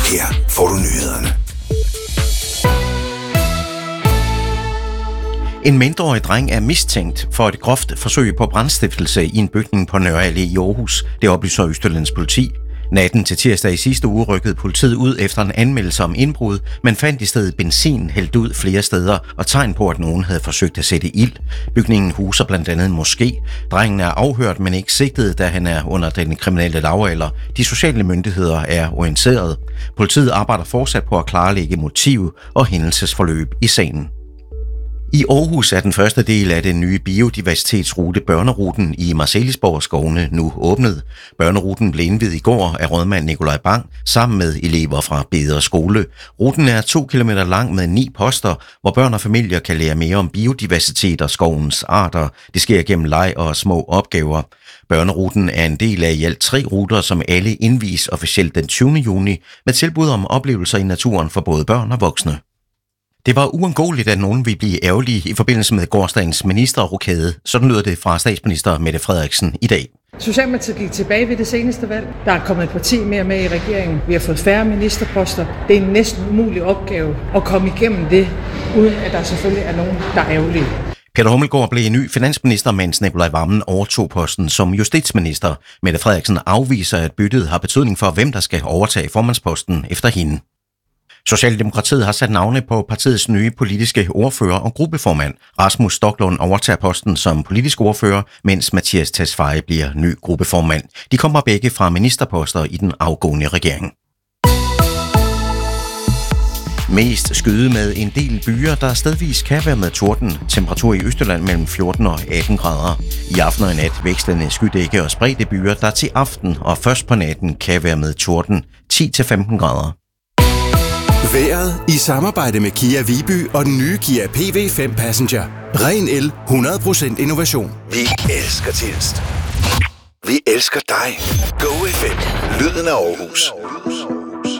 Her får du nyhederne. En mindreårig dreng er mistænkt for et groft forsøg på brandstiftelse i en bygning på Nørre Allé i Aarhus. Det oplyser Østjyllands politi. Natten til tirsdag i sidste uge rykkede politiet ud efter en anmeldelse om indbrud, men fandt i stedet benzin hældt ud flere steder og tegn på, at nogen havde forsøgt at sætte ild. Bygningen huser blandt andet en moské. Drengen er afhørt, men ikke sigtet, da han er under den kriminelle lavalder. De sociale myndigheder er orienteret. Politiet arbejder fortsat på at klarlægge motiv og hændelsesforløb i sagen. I Aarhus er den første del af den nye biodiversitetsrute Børneruten i Marselisborg skovene nu åbnet. Børneruten blev indviet i går af rådmand Nikolaj Bang sammen med elever fra Beder Skole. Ruten er 2 kilometer lang med 9 poster, hvor børn og familier kan lære mere om biodiversitet og skovens arter. Det sker gennem leg og små opgaver. Børneruten er en del af i alt 3 ruter, som alle indvies officielt den 20. juni med tilbud om oplevelser i naturen for både børn og voksne. Det var uundgåeligt, at nogen ville blive ærgerlige i forbindelse med gårsdagens ministerrokade. Sådan lyder det fra statsminister Mette Frederiksen i dag. Socialdemokratiet gik tilbage ved det seneste valg. Der er kommet et parti mere med i regeringen. Vi har fået færre ministerposter. Det er en næsten umulig opgave at komme igennem det, uden at der selvfølgelig er nogen, der er ærgerlige. Peter Hummelgaard blev ny finansminister, mens Nicolai Wammen overtog posten som justitsminister. Mette Frederiksen afviser, at byttet har betydning for, hvem der skal overtage formandsposten efter hende. Socialdemokratiet har sat navne på partiets nye politiske ordfører og gruppeformand. Rasmus Stoklund overtager posten som politisk ordfører, mens Mathias Tesfaye bliver ny gruppeformand. De kommer begge fra ministerposter i den afgående regering. Mest skyde med en del byer, der stedvis kan være med torden. Temperatur i Østjylland mellem 14 og 18 grader. I aften og nat vekslende skydække og spredte byer, der til aften og først på natten kan være med torden 10-15 grader. Vejret i samarbejde med Kia Viby og den nye Kia PV5 Passenger. Ren el, 100% innovation. Vi elsker Tilst. Vi elsker dig. Go FM. Lyden af Aarhus.